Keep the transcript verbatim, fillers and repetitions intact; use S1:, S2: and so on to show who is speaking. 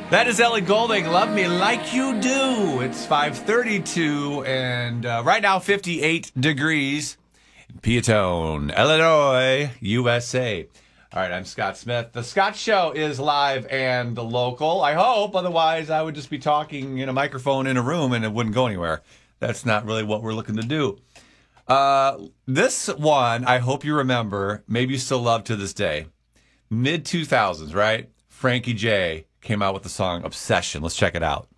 S1: That is Ellie Goulding, Love Me Like You Do. It's five thirty-two, and uh, right now fifty-eight degrees in Peatone, Illinois, U S A. All right, I'm Scott Smith. The Scott Show is live and local, I hope. Otherwise, I would just be talking in a microphone in a room, and it wouldn't go anywhere. That's not really what we're looking to do. Uh, this one, I hope you remember, maybe you still love to this day. mid two thousands, right? Frankie J came out with the song Obsession. Let's check it out.